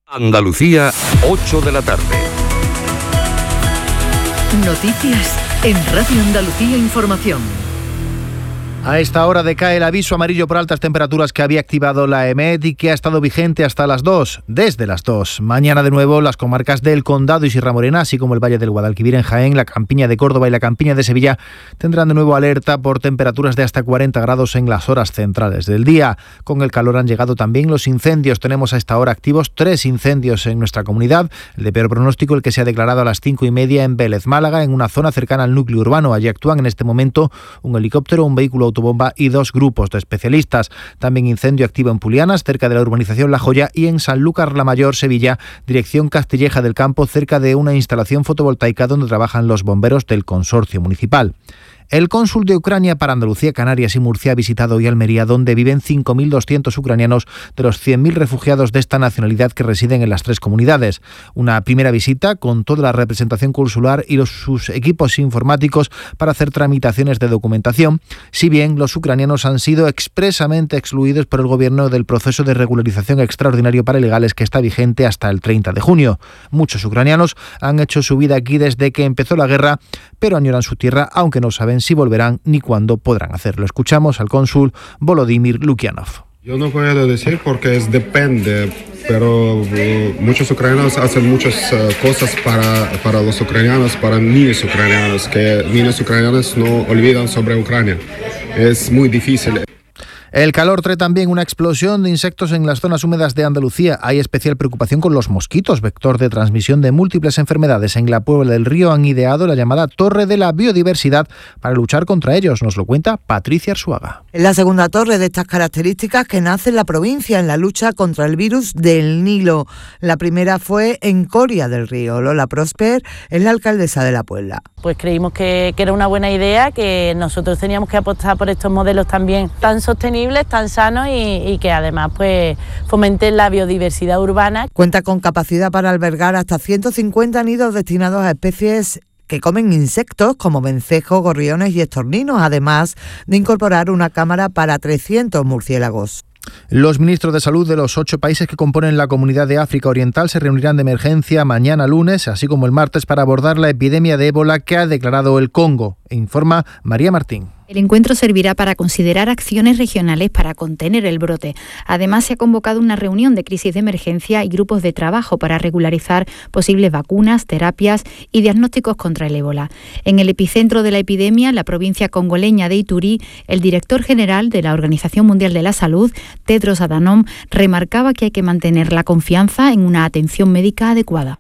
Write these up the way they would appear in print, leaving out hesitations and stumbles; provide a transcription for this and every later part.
Andalucía, 8 de la tarde. Noticias en Radio Andalucía Información. A esta hora decae el aviso amarillo por altas temperaturas que había activado la EMET y que ha estado vigente hasta las 2, desde las 2. Mañana de nuevo las comarcas del Condado y Sierra Morena, así como el Valle del Guadalquivir en Jaén, la Campiña de Córdoba y la Campiña de Sevilla tendrán de nuevo alerta por temperaturas de hasta 40 grados en las horas centrales del día. Con el calor han llegado también los incendios. Tenemos a esta hora activos 3 incendios en nuestra comunidad. El de peor pronóstico, el que se ha declarado a las 5:30 en Vélez, Málaga, en una zona cercana al núcleo urbano. Allí actúan en este momento un helicóptero, un vehículo autobomba y 2 grupos de especialistas. También incendio activo en Pulianas, cerca de la urbanización La Joya, y en Sanlúcar la Mayor, Sevilla, dirección Castilleja del Campo, cerca de una instalación fotovoltaica donde trabajan los bomberos del consorcio municipal. El cónsul de Ucrania para Andalucía, Canarias y Murcia ha visitado hoy Almería, donde viven 5.200 ucranianos de los 100.000 refugiados de esta nacionalidad que residen en las 3 comunidades. Una primera visita con toda la representación consular y sus equipos informáticos para hacer tramitaciones de documentación, si bien los ucranianos han sido expresamente excluidos por el gobierno del proceso de regularización extraordinario para ilegales que está vigente hasta el 30 de junio. Muchos ucranianos han hecho su vida aquí desde que empezó la guerra, pero añoran su tierra, aunque no saben si volverán ni cuándo podrán hacerlo. Escuchamos al cónsul Volodymyr Lukianov. Yo no puedo decir porque depende, pero muchos ucranianos hacen muchas cosas para los ucranianos, para niños ucranianos, que niños ucranianos no olvidan sobre Ucrania. Es muy difícil. El calor trae también una explosión de insectos en las zonas húmedas de Andalucía. Hay especial preocupación con los mosquitos, vector de transmisión de múltiples enfermedades. En la Puebla del Río han ideado la llamada Torre de la Biodiversidad para luchar contra ellos. Nos lo cuenta Patricia Arzuaga. Es la segunda torre de estas características que nace en la provincia en la lucha contra el virus del Nilo. La primera fue en Coria del Río. Lola Prosper es la alcaldesa de la Puebla. Pues creímos que era una buena idea, que nosotros teníamos que apostar por estos modelos también tan sostenibles, tan sanos y que además pues fomenten la biodiversidad urbana. Cuenta con capacidad para albergar hasta 150 nidos destinados a especies que comen insectos como vencejos, gorriones y estorninos, además de incorporar una cámara para 300 murciélagos. Los ministros de salud de los 8 países que componen la Comunidad de África Oriental se reunirán de emergencia mañana lunes, así como el martes, para abordar la epidemia de ébola que ha declarado el Congo, informa María Martín. El encuentro servirá para considerar acciones regionales para contener el brote. Además, se ha convocado una reunión de crisis de emergencia y grupos de trabajo para regularizar posibles vacunas, terapias y diagnósticos contra el ébola. En el epicentro de la epidemia, la provincia congoleña de Ituri, el director general de la Organización Mundial de la Salud, Tedros Adhanom, remarcaba que hay que mantener la confianza en una atención médica adecuada.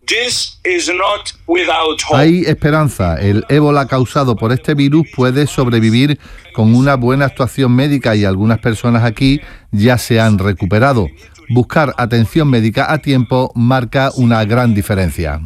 Hay esperanza. El ébola causado por este virus puede sobrevivir con una buena actuación médica y algunas personas aquí ya se han recuperado. Buscar atención médica a tiempo marca una gran diferencia.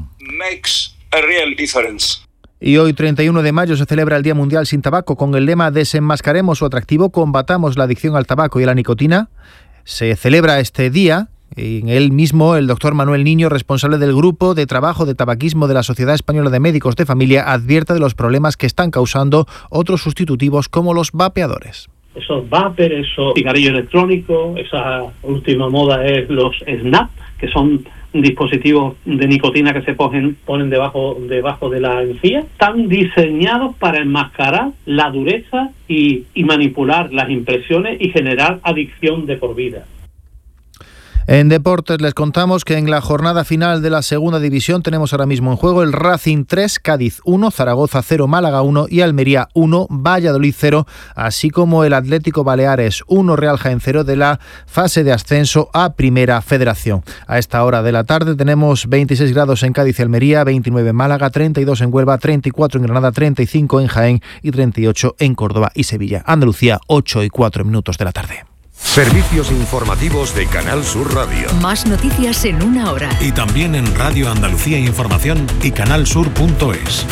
Y hoy, 31 de mayo, se celebra el Día Mundial sin Tabaco con el lema Desenmascaremos su atractivo, combatamos la adicción al tabaco y a la nicotina. Se celebra este día. En él mismo, el doctor Manuel Niño, responsable del Grupo de Trabajo de Tabaquismo de la Sociedad Española de Médicos de Familia, advierte de los problemas que están causando otros sustitutivos como los vapeadores. Esos vapers, esos cigarrillos electrónicos, esa última moda es los snap, que son dispositivos de nicotina que se ponen debajo de la encía. Están diseñados para enmascarar la dureza y manipular las impresiones y generar adicción de por vida. En deportes les contamos que en la jornada final de la segunda división tenemos ahora mismo en juego el Racing 3, Cádiz 1, Zaragoza 0, Málaga 1 y Almería 1, Valladolid 0, así como el Atlético Baleares 1, Real Jaén 0 de la fase de ascenso a Primera Federación. A esta hora de la tarde tenemos 26 grados en Cádiz y Almería, 29 en Málaga, 32 en Huelva, 34 en Granada, 35 en Jaén y 38 en Córdoba y Sevilla. Andalucía, 8:04 de la tarde. Servicios informativos de Canal Sur Radio. Más noticias en una hora. Y también en Radio Andalucía Información y canalsur.es.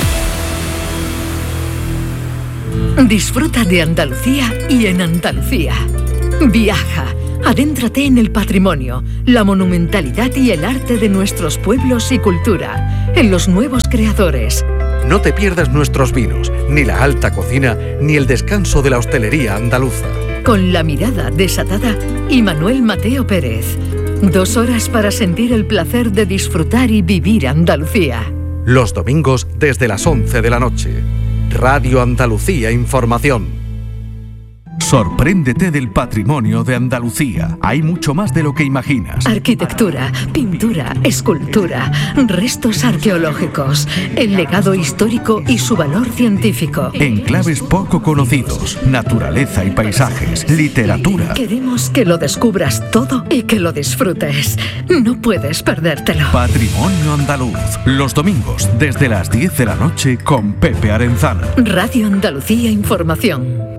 Disfruta de Andalucía y en Andalucía. Viaja, adéntrate en el patrimonio, la monumentalidad y el arte de nuestros pueblos y cultura, en los nuevos creadores. No te pierdas nuestros vinos, ni la alta cocina, ni el descanso de la hostelería andaluza. Con la mirada desatada y Manuel Mateo Pérez. 2 horas para sentir el placer de disfrutar y vivir Andalucía. Los domingos desde las 11 de la noche. Radio Andalucía Información. Sorpréndete del patrimonio de Andalucía. Hay mucho más de lo que imaginas. Arquitectura, pintura, escultura, restos arqueológicos, el legado histórico y su valor científico. Enclaves poco conocidos, naturaleza y paisajes, literatura. Queremos que lo descubras todo y que lo disfrutes. No puedes perdértelo. Patrimonio andaluz. Los domingos desde las 10 de la noche con Pepe Arenzano. Radio Andalucía Información.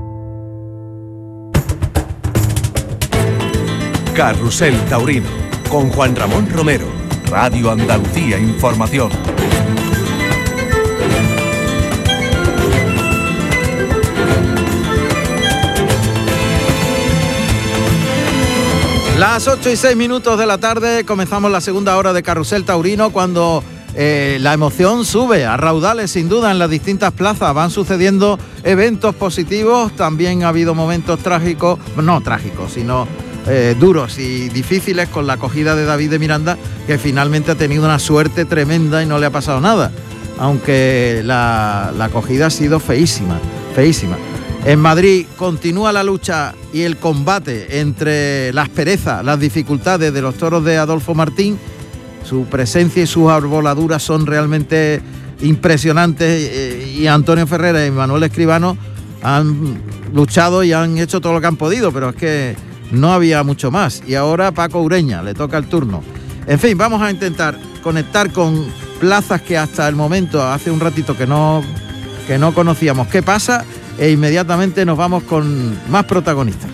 Carrusel Taurino, con Juan Ramón Romero. Radio Andalucía Información. Las 8:06 de la tarde, comenzamos la segunda hora de Carrusel Taurino, cuando la emoción sube a raudales, sin duda, en las distintas plazas. Van sucediendo eventos positivos, también ha habido momentos trágicos, no trágicos, sino duros y difíciles, con la acogida de David de Miranda, que finalmente ha tenido una suerte tremenda y no le ha pasado nada, aunque la acogida ha sido feísima. En Madrid continúa la lucha y el combate entre las perezas, las dificultades de los toros de Adolfo Martín. Su presencia y sus arboladuras son realmente impresionantes, y Antonio Ferrera y Manuel Escribano han luchado y han hecho todo lo que han podido, pero es que no había mucho más. Y ahora Paco Ureña, le toca el turno. En fin, vamos a intentar conectar con plazas que hasta el momento, hace un ratito que no conocíamos qué pasa, e inmediatamente nos vamos con más protagonistas.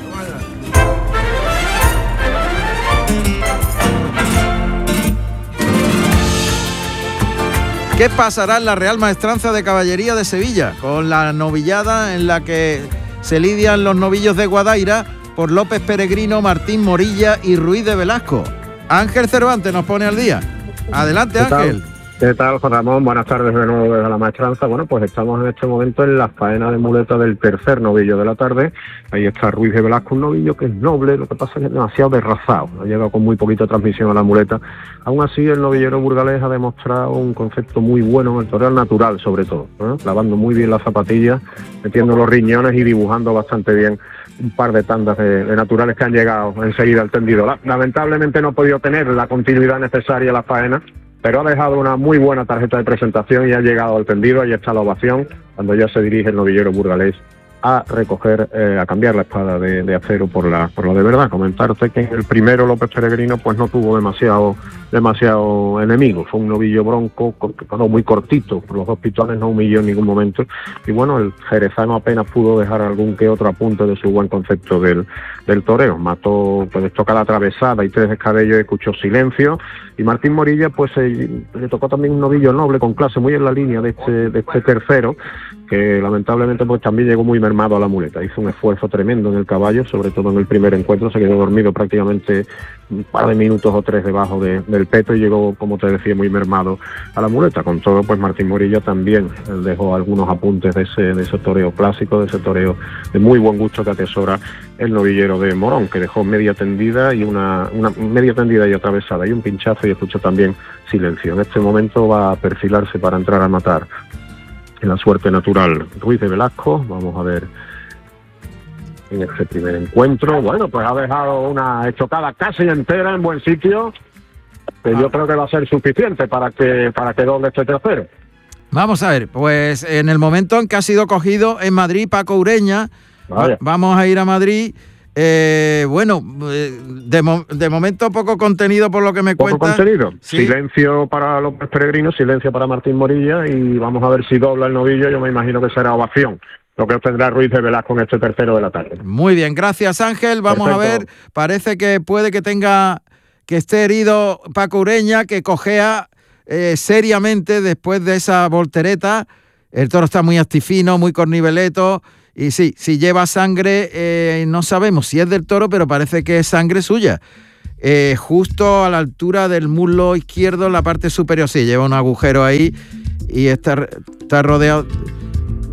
¿Qué pasará en la Real Maestranza de Caballería de Sevilla, con la novillada en la que se lidian los novillos de Guadaira por López Peregrino, Martín Morilla y Ruiz de Velasco? Ángel Cervantes nos pone al día. Adelante, Ángel. ¿Qué tal, Juan Ramón? Buenas tardes de nuevo desde la Maestranza. Bueno, pues estamos en este momento en la faena de muleta del tercer novillo de la tarde. Ahí está Ruiz de Velasco, un novillo que es noble, lo que pasa es que es demasiado desrazado. Ha llegado con muy poquita transmisión a la muleta. Aún así, el novillero burgalés ha demostrado un concepto muy bueno en el toreo natural, sobre todo, ¿eh? Clavando muy bien las zapatillas, metiendo los riñones y dibujando bastante bien un par de tandas de naturales que han llegado enseguida al tendido. Lamentablemente no ha podido tener la continuidad necesaria a la faena, pero ha dejado una muy buena tarjeta de presentación y ha llegado al tendido. Ahí está la ovación cuando ya se dirige el novillero burgalés a recoger, a cambiar la espada de acero por la de verdad. Comentarte que en el primero López Peregrino pues no tuvo demasiado enemigo. Fue un novillo bronco, muy cortito, por los dos pitones no humilló en ningún momento, y bueno, el jerezano apenas pudo dejar algún que otro apunte de su buen concepto del toreo. Mató, pues tocó la atravesada y 3 descabellos, escuchó silencio, y Martín Morilla pues le tocó también un novillo noble con clase, muy en la línea de este tercero, que lamentablemente pues también llegó muy mermado a la muleta. Hizo un esfuerzo tremendo en el caballo, sobre todo en el primer encuentro, se quedó dormido prácticamente un par de minutos o 3 debajo del peto, y llegó, como te decía, muy mermado a la muleta. Con todo, pues Martín Morilla también dejó algunos apuntes de ese toreo clásico, de ese toreo de muy buen gusto que atesora el novillero de Morón, que dejó media tendida y una media tendida y atravesada y un pinchazo, y escuchó también silencio. En este momento va a perfilarse para entrar a matar en la suerte natural Ruiz de Velasco. Vamos a ver en este primer encuentro. Bueno, pues ha dejado una estocada casi entera en buen sitio, que yo creo que va a ser suficiente para que doble este tercero. Vamos a ver, pues en el momento en que ha sido cogido en Madrid Paco Ureña, vamos a ir a Madrid. De momento poco contenido por lo que me cuentas. Poco contenido. Sí. Silencio para López Peregrino, silencio para Martín Morilla, y vamos a ver si dobla el novillo. Yo me imagino que será ovación lo que obtendrá Ruiz de Velasco en este tercero de la tarde. Muy bien, gracias, Ángel. Vamos a ver, parece que puede que esté herido Paco Ureña, que cojea seriamente después de esa voltereta. El toro está muy astifino, muy corniveleto. Y sí, si lleva sangre, no sabemos si es del toro, pero parece que es sangre suya. Justo a la altura del muslo izquierdo, en la parte superior, sí, lleva un agujero ahí y está rodeado.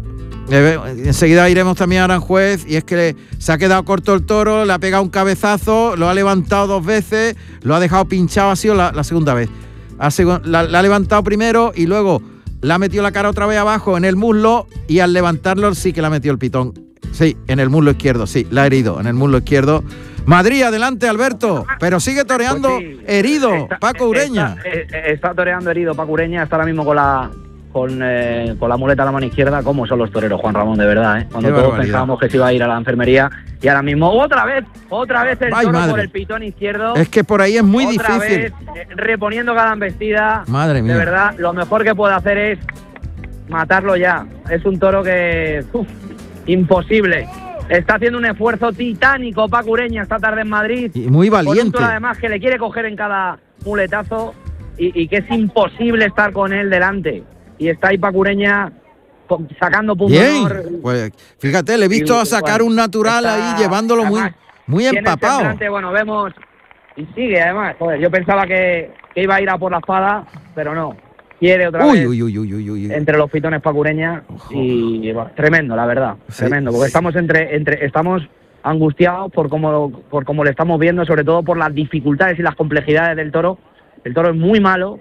Enseguida iremos también a Aranjuez, y es que se ha quedado corto el toro, le ha pegado un cabezazo, lo ha levantado 2 veces, lo ha dejado pinchado, ha sido la segunda vez. La ha levantado primero y luego le ha metido la cara otra vez abajo en el muslo, y al levantarlo sí que le ha metido el pitón. Sí, en el muslo izquierdo, sí, la ha herido en el muslo izquierdo. Madrid, adelante, Alberto, pero sigue toreando pues sí, herido Paco Ureña. Está toreando herido Paco Ureña, está ahora mismo con la muleta a la mano izquierda. ¿Cómo son los toreros, Juan Ramón, de verdad, eh? Cuando todos pensábamos que se iba a ir a la enfermería, y ahora mismo otra vez el toro por el pitón izquierdo. Es que por ahí es muy otra difícil. Vez, reponiendo cada embestida. Madre mía. De verdad, lo mejor que puede hacer es matarlo ya. Es un toro que... imposible. Está haciendo un esfuerzo titánico Paco Ureña esta tarde en Madrid. Y muy valiente. Con un toro además que le quiere coger en cada muletazo y que es imposible estar con él delante. Y está ahí Paco Ureña sacando puntos. Bien, pues fíjate, le he visto sacar un natural ahí, llevándolo muy empapado. Delante, bueno, vemos, y sigue además. Joder, yo pensaba que iba a ir a por la espada, pero no. Quiere otra vez entre los pitones Paco Ureña. Y bueno, tremendo, la verdad, sí, tremendo, porque estamos estamos angustiados por cómo le estamos viendo, sobre todo por las dificultades y las complejidades del toro. El toro es muy malo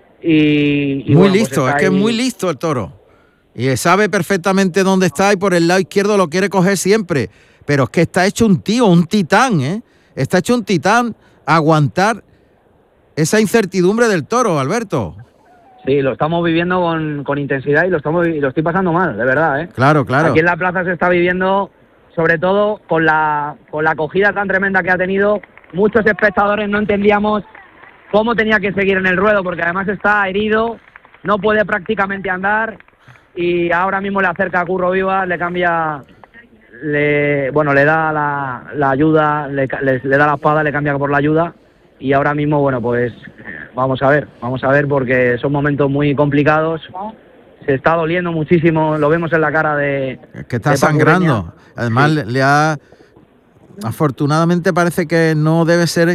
y muy bueno, listo, pues es que es muy listo el toro. Y sabe perfectamente dónde está, y por el lado izquierdo lo quiere coger siempre. Pero es que está hecho un tío, un titán, ¿eh? Está hecho un titán aguantar esa incertidumbre del toro, Alberto. Sí, lo estamos viviendo con intensidad, y lo estoy pasando mal, de verdad, ¿eh? Claro. Aquí en la plaza se está viviendo, sobre todo con la acogida tan tremenda que ha tenido. Muchos espectadores no entendíamos cómo tenía que seguir en el ruedo, porque además está herido, no puede prácticamente andar, y ahora mismo le acerca a Curro Vivas, le cambia, le da la ayuda, le da la espada, le cambia por la ayuda, y ahora mismo, bueno, pues vamos a ver, porque son momentos muy complicados. Se está doliendo muchísimo, lo vemos en la cara de... Que está sangrando. Además, sí. Afortunadamente parece que no debe ser...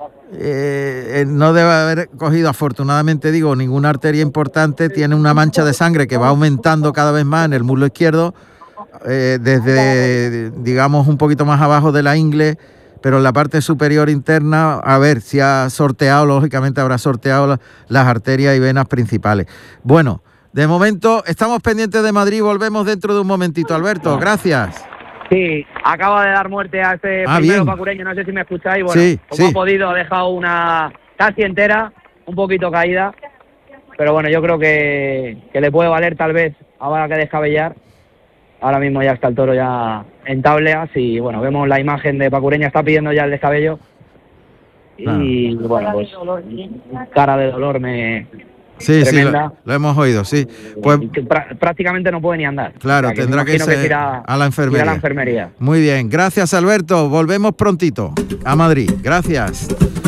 no debe haber cogido, afortunadamente digo, ninguna arteria importante. Tiene una mancha de sangre que va aumentando cada vez más en el muslo izquierdo, desde, digamos, un poquito más abajo de la ingle, pero en la parte superior interna, a ver si ha sorteado, lógicamente habrá sorteado las arterias y venas principales. Bueno, de momento estamos pendientes de Madrid, volvemos dentro de un momentito. Alberto, gracias. Sí, acaba de dar muerte a este primero Paco Ureña, no sé si me escucháis. Bueno, sí, como ha podido, ha dejado una casi entera, un poquito caída, pero bueno, yo creo que le puede valer tal vez, ahora que descabellar. Ahora mismo ya está el toro ya en tableas, y bueno, vemos la imagen de Paco Ureña, está pidiendo ya el descabello. Y bueno, pues cara de dolor Sí, lo hemos oído, sí. Pues prácticamente no puede ni andar. Claro, o sea, tendrá que irse a la enfermería. Muy bien, gracias Alberto, volvemos prontito a Madrid. Gracias.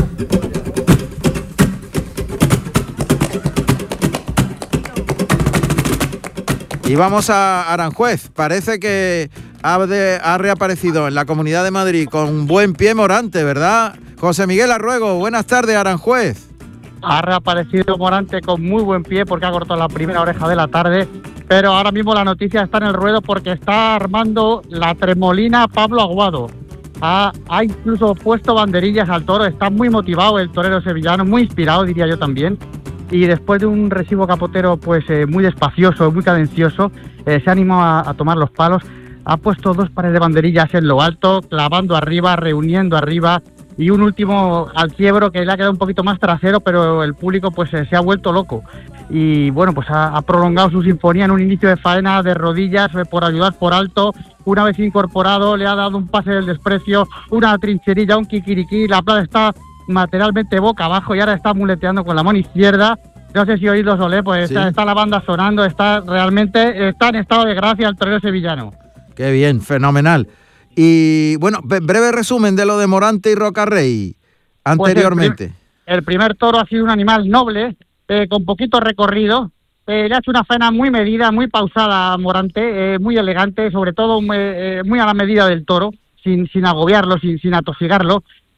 Y vamos a Aranjuez. Parece que ha reaparecido en la Comunidad de Madrid con buen pie Morante, ¿verdad? José Miguel Arruego, buenas tardes, Aranjuez. Ha reaparecido Morante con muy buen pie porque ha cortado la primera oreja de la tarde, pero ahora mismo la noticia está en el ruedo porque está armando la tremolina Pablo Aguado. Ha incluso puesto banderillas al toro, está muy motivado el torero sevillano, muy inspirado diría yo también. Y después de un recibo capotero pues muy despacioso, muy cadencioso, se animó a tomar los palos. Ha puesto 2 pares de banderillas en lo alto, clavando arriba, reuniendo arriba, y un último al quiebro que le ha quedado un poquito más trasero, pero el público pues se ha vuelto loco. Y bueno, pues ha prolongado su sinfonía en un inicio de faena de rodillas por ayudar por alto. Una vez incorporado le ha dado un pase del desprecio, una trincherilla, un kikiriki. La plaza está materialmente boca abajo y ahora está muleteando con la mano izquierda. No sé si oídos olé, pues sí. Está la banda sonando, está en estado de gracia el torero sevillano. Qué bien, fenomenal. Y bueno, breve resumen de lo de Morante y Rocarrey anteriormente. Pues el primer toro ha sido un animal noble, con poquito recorrido. Le ha hecho una faena muy medida, muy pausada a Morante, muy elegante, sobre todo muy a la medida del toro, sin agobiarlo, sin atosigarlo.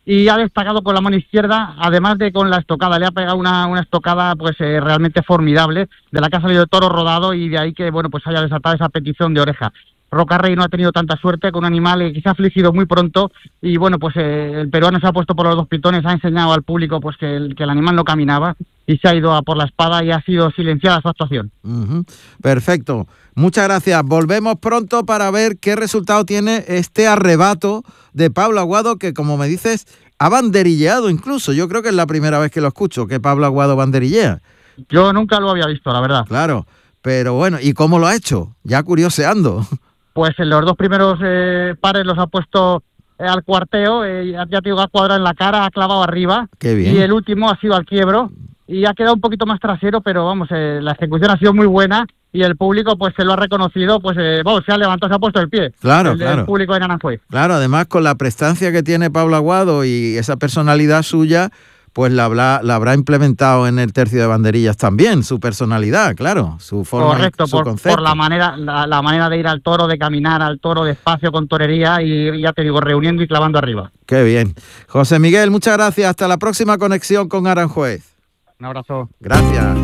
y ha destacado con la mano izquierda, además de con la estocada. Le ha pegado una estocada pues realmente formidable, de la que ha salido el toro rodado, y de ahí que bueno pues haya desatado esa petición de oreja. Rocarrey no ha tenido tanta suerte con un animal que se ha afligido muy pronto, y bueno pues el peruano se ha puesto por los dos pitones, ha enseñado al público pues que el animal no caminaba y se ha ido a por la espada, y ha sido silenciada su actuación. Perfecto, muchas gracias. Volvemos pronto para ver qué resultado tiene este arrebato de Pablo Aguado, que como me dices ha banderilleado incluso. Yo creo que es la primera vez que lo escucho, que Pablo Aguado banderillea. Yo nunca lo había visto, la verdad. Claro, pero bueno, ¿y cómo lo ha hecho? Ya curioseando. Pues en los dos primeros pares los ha puesto al cuarteo, ya te digo, ha cuadrado en la cara, ha clavado arriba. Qué bien. Y el último ha sido al quiebro y ha quedado un poquito más trasero, pero vamos, la ejecución ha sido muy buena y el público pues se lo ha reconocido, pues vamos, se ha levantado, se ha puesto el pie. Claro, El público de Naranjuez. Claro, además con la prestancia que tiene Pablo Aguado y esa personalidad suya, pues la habrá implementado en el tercio de banderillas también, su personalidad, claro, su forma. Correcto, su concepto. por la manera de ir al toro, de caminar al toro despacio con torería y ya te digo, reuniendo y clavando arriba. Qué bien. José Miguel, muchas gracias. Hasta la próxima conexión con Aranjuez. Un abrazo. Gracias.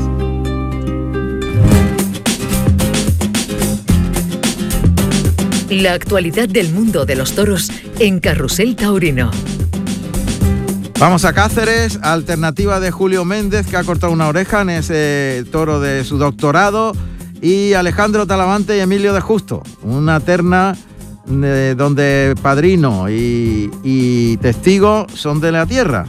La actualidad del mundo de los toros en Carrusel Taurino. Vamos a Cáceres, alternativa de Julio Méndez, que ha cortado una oreja en ese toro de su doctorado, y Alejandro Talavante y Emilio de Justo, una terna donde padrino y testigo son de la tierra,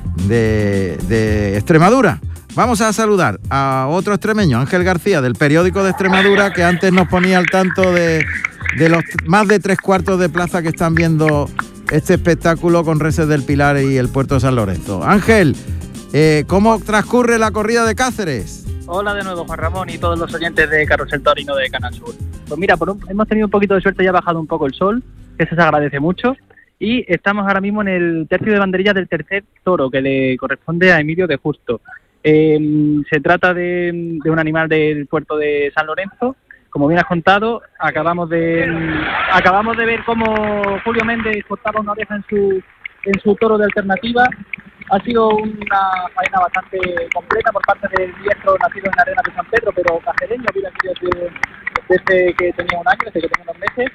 de Extremadura. Vamos a saludar a otro extremeño, Ángel García, del periódico de Extremadura, que antes nos ponía al tanto de los más de 3/4 de plaza que están viendo este espectáculo con Reses del Pilar y el Puerto de San Lorenzo. Ángel, ¿cómo transcurre la corrida de Cáceres? Hola de nuevo, Juan Ramón, y todos los oyentes de Carrusel Taurino de Canal Sur. Pues mira, hemos tenido un poquito de suerte, ya ha bajado un poco el sol, que se agradece mucho, y estamos ahora mismo en el tercio de banderillas del tercer toro, que le corresponde a Emilio de Justo. Se trata de un animal del Puerto de San Lorenzo. Como bien has contado, acabamos de ver cómo Julio Méndez cortaba una oreja en su toro de alternativa. Ha sido una faena bastante completa por parte del diestro nacido en la arena de San Pedro, pero cacereño, vive aquí desde que tenía un año, desde que tenía unos meses.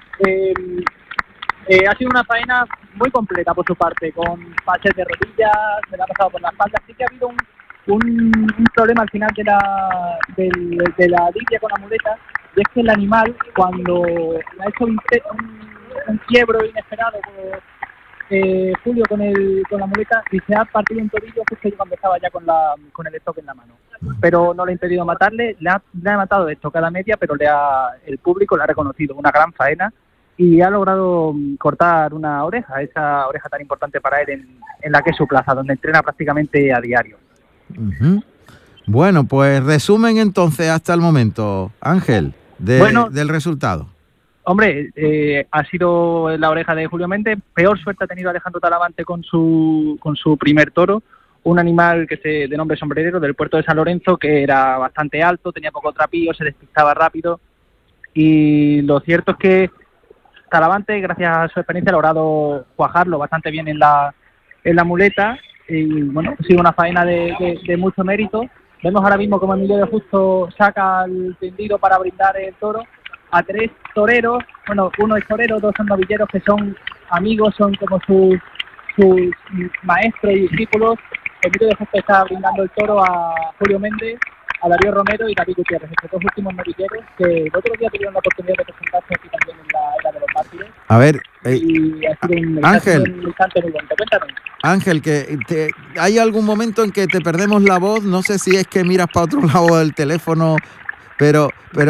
Ha sido una faena muy completa por su parte, con pases de rodillas, se le ha pasado por la espalda. Sí que ha habido un problema al final de la lidia con la muleta, y es que el animal, cuando ha hecho un quiebro inesperado Julio con la muleta, y se ha partido un tobillo justo cuando estaba ya con el estoque en la mano, pero no le ha impedido matarle, le ha matado de estocada media, pero el público le ha reconocido una gran faena y ha logrado cortar una oreja, esa oreja tan importante para él en la que es su plaza, donde entrena prácticamente a diario. Bueno, pues resumen entonces hasta el momento, Ángel, del resultado. Hombre, ha sido la oreja de Julio Méndez. Peor suerte ha tenido Alejandro Talavante con su primer toro, un animal de nombre sombrerero del Puerto de San Lorenzo, que era bastante alto, tenía poco trapío, se despistaba rápido, y lo cierto es que Talavante, gracias a su experiencia, ha logrado cuajarlo bastante bien en la muleta. Y bueno, ha sido una faena de mucho mérito. Vemos ahora mismo como Emilio de Justo saca el tendido para brindar el toro a 3 toreros. Bueno, uno es torero, 2 son novilleros, que son amigos, son como sus maestros y discípulos. Emilio de Justo está brindando el toro a Julio Méndez, a Darío Romero y David Gutiérrez, estos 2 últimos novilleros, que el otro día tuvieron la oportunidad de presentarse aquí también en la Era de los Mártires. A ver, y ha sido un instante muy bonito. Cuéntanos. Ángel, ¿hay algún momento en que te perdemos la voz? No sé si es que miras para otro lado del teléfono, pero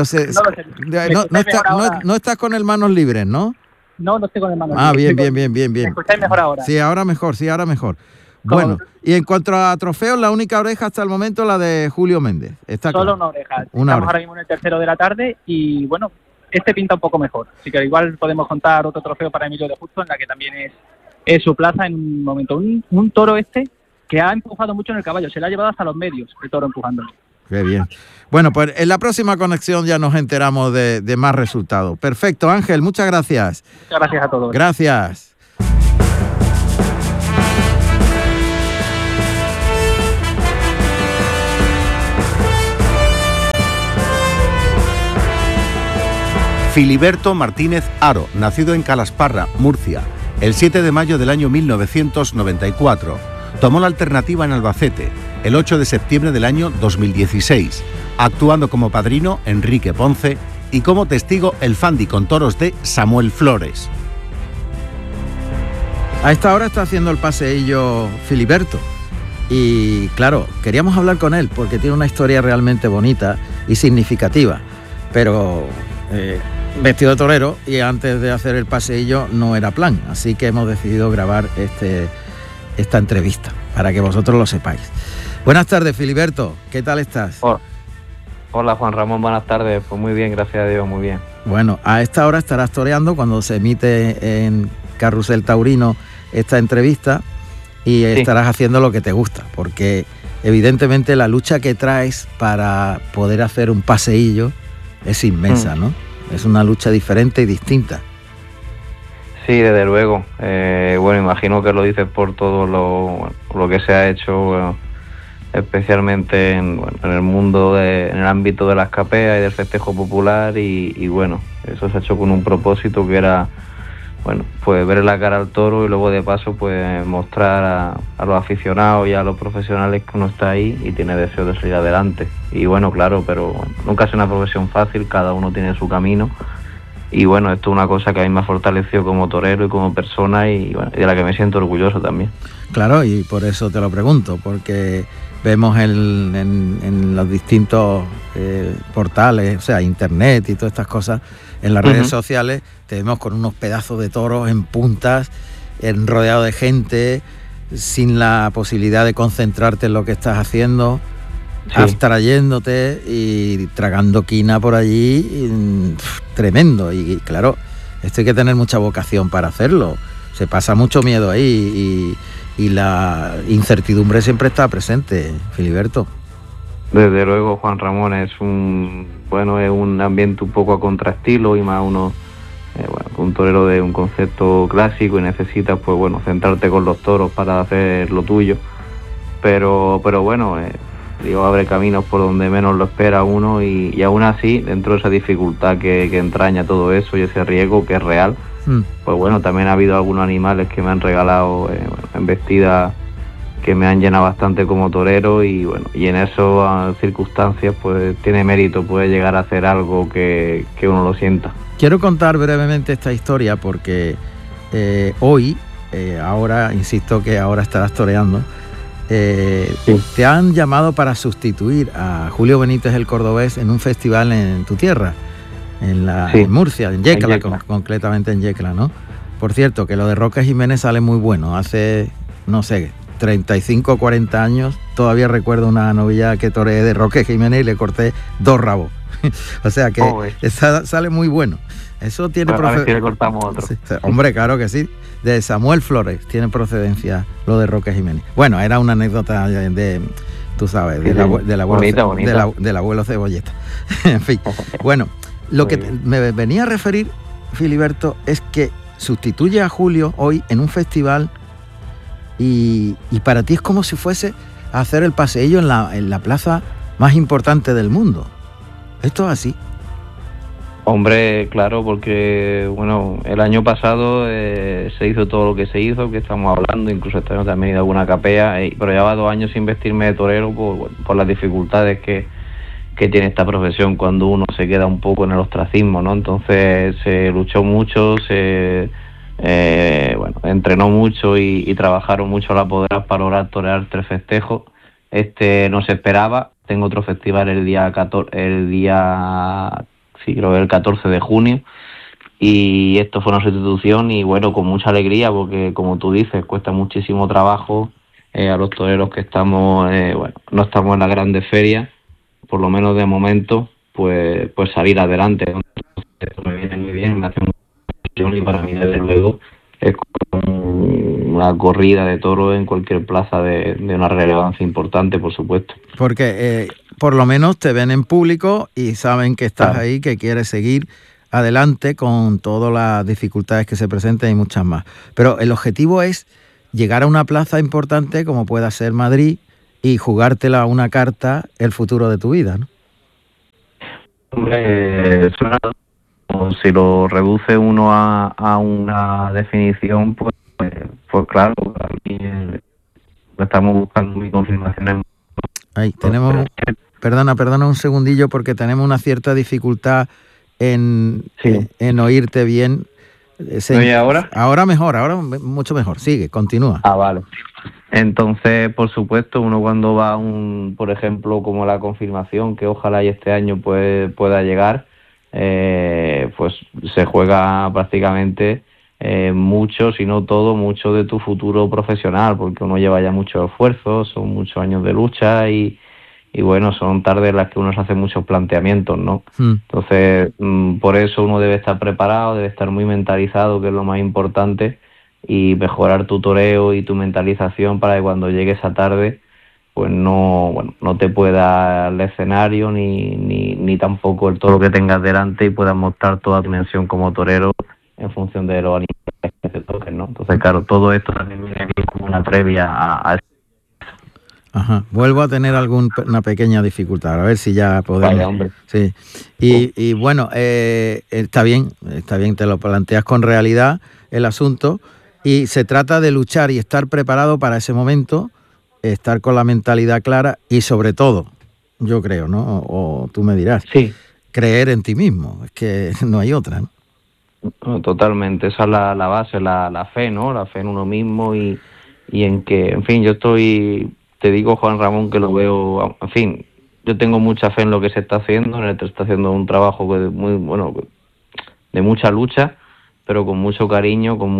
no estás con el manos libres, ¿no? No estoy con el manos libres. Bien. ¿Me escucháis mejor ahora? Sí, ahora mejor. Bueno, y en cuanto a trofeos, la única oreja hasta el momento la de Julio Méndez. Solo una oreja. Estamos ahora mismo en el tercero de la tarde y bueno, este pinta un poco mejor. Así que igual podemos contar otro trofeo para Emilio de Justo, en la que también es su plaza en un momento. Un toro que ha empujado mucho en el caballo, se le ha llevado hasta los medios el toro empujándolo. Qué bien. Bueno, pues en la próxima conexión ya nos enteramos de más resultados. Perfecto, Ángel, muchas gracias. Muchas gracias a todos. Gracias. Filiberto Martínez Haro, nacido en Calasparra, Murcia, el 7 de mayo del año 1994. Tomó la alternativa en Albacete, el 8 de septiembre del año 2016, actuando como padrino Enrique Ponce y como testigo el Fandi con toros de Samuel Flores. A esta hora está haciendo el paseillo Filiberto. Y claro, queríamos hablar con él porque tiene una historia realmente bonita y significativa. Pero vestido de torero y antes de hacer el paseillo no era plan. Así que hemos decidido grabar esta entrevista para que vosotros lo sepáis. Buenas tardes, Filiberto. ¿Qué tal estás? Hola, Juan Ramón. Buenas tardes. Pues muy bien, gracias a Dios, muy bien. Bueno, a esta hora estarás toreando cuando se emite en Carrusel Taurino esta entrevista y estarás haciendo lo que te gusta, porque evidentemente la lucha que traes para poder hacer un paseillo es inmensa, ¿no? Es una lucha diferente y distinta. Sí, desde luego. Bueno, imagino que lo dices por todo lo que se ha hecho, especialmente en el mundo, en el ámbito de las capeas y del festejo popular y bueno, eso se ha hecho con un propósito que era, bueno, pues ver la cara al toro y luego de paso pues mostrar a los aficionados y a los profesionales que uno está ahí y tiene deseo de salir adelante. Y bueno, claro, pero nunca es una profesión fácil, cada uno tiene su camino. Y bueno, esto es una cosa que a mí me ha fortalecido como torero y como persona y bueno, y de la que me siento orgulloso también. Claro, y por eso te lo pregunto, porque vemos en los distintos portales, o sea, internet y todas estas cosas, en las redes sociales, te vemos con unos pedazos de toros en puntas, rodeado de gente, sin la posibilidad de concentrarte en lo que estás haciendo, abstrayéndote y tragando quina por allí, tremendo. Y claro, esto hay que tener mucha vocación para hacerlo. Se pasa mucho miedo ahí y la incertidumbre siempre está presente, Filiberto. Desde luego, Juan Ramón, es un ambiente un poco a contraestilo y más un torero de un concepto clásico y necesitas pues bueno centrarte con los toros para hacer lo tuyo, pero bueno, abre caminos por donde menos lo espera uno y aún así, dentro de esa dificultad que entraña todo eso y ese riesgo que es real, pues bueno, también ha habido algunos animales que me han regalado embestidas que me han llenado bastante como torero y bueno, y en esas circunstancias pues tiene mérito, puede llegar a hacer algo que uno lo sienta. Quiero contar brevemente esta historia porque hoy, ahora, insisto que ahora estarás toreando, te han llamado para sustituir a Julio Benítez el Cordobés en un festival en tu tierra, en Murcia, en Yecla, concretamente en Yecla, ¿no? Por cierto, que lo de Roque Jiménez sale muy bueno. Hace, no sé, 35 o 40 años, todavía recuerdo una novilla que toreé de Roque Jiménez y le corté 2 rabos. O sea que sale muy bueno. Eso tiene procedencia. Si le cortamos otro. Sí, hombre, claro que sí. De Samuel Flores tiene procedencia lo de Roque Jiménez. Bueno, era una anécdota tú sabes, del abuelo Cebolleta. En fin, bueno, lo que me venía a referir, Filiberto, es que sustituye a Julio hoy en un festival y para ti es como si fuese a hacer el paseillo en la plaza más importante del mundo. ¿Esto es así? Hombre, claro, porque bueno, el año pasado se hizo todo lo que se hizo, que estamos hablando, incluso este año también he ido a alguna capea, pero llevaba 2 años sin vestirme de torero por las dificultades que tiene esta profesión cuando uno se queda un poco en el ostracismo, ¿no? Entonces se luchó mucho, entrenó mucho y trabajaron mucho las poderas para lograr torear 3 festejos. No se esperaba. Tengo otro festival el día 14 de junio y esto fue una sustitución y bueno, con mucha alegría porque como tú dices, cuesta muchísimo trabajo a los toreros que estamos, no estamos en las grandes ferias, por lo menos de momento, pues salir adelante. Esto me viene muy bien, me hace mucha ilusión y para mí desde luego es como una corrida de toro en cualquier plaza de una relevancia importante, por supuesto. Porque por lo menos te ven en público y saben que estás ahí, que quieres seguir adelante con todas las dificultades que se presenten y muchas más. Pero el objetivo es llegar a una plaza importante como pueda ser Madrid y jugártela a una carta el futuro de tu vida, ¿no? Hombre, si lo reduce uno a una definición, pues claro, aquí estamos buscando mi confirmación. Ahí tenemos, perdona un segundillo, porque tenemos una cierta dificultad en oírte bien. ¿Me oye ahora? Ahora mejor, ahora mucho mejor. Sigue, continúa. Vale. Entonces, por supuesto, uno cuando va por ejemplo, como la confirmación, que ojalá y este año pueda llegar, pues se juega prácticamente mucho, si no todo, mucho de tu futuro profesional, porque uno lleva ya mucho esfuerzo, son muchos años de lucha y bueno, son tardes en las que uno se hace muchos planteamientos, ¿no? Entonces, por eso uno debe estar preparado, debe estar muy mentalizado, que es lo más importante, y mejorar tu toreo y tu mentalización para que cuando llegue esa tarde, pues no te pueda el escenario ni tampoco el toro que tengas delante y puedas mostrar toda tu dimensión como torero en función de los animales que te toquen, ¿no? Entonces, claro, todo esto también viene aquí como una previa a Ajá, vuelvo a tener una pequeña dificultad, a ver si ya podemos. Vaya, hombre. Sí. Y bueno, está bien, te lo planteas con realidad el asunto, y se trata de luchar y estar preparado para ese momento, estar con la mentalidad clara y sobre todo, yo creo, ¿no? O tú me dirás, creer en ti mismo, es que no hay otra, ¿no? No, totalmente, esa es la base, la fe, ¿no? La fe en uno mismo y en que, en fin, te digo, Juan Ramón, que lo veo, en fin, yo tengo mucha fe en lo que se está haciendo, se está haciendo un trabajo muy bueno, de mucha lucha, pero con mucho cariño, con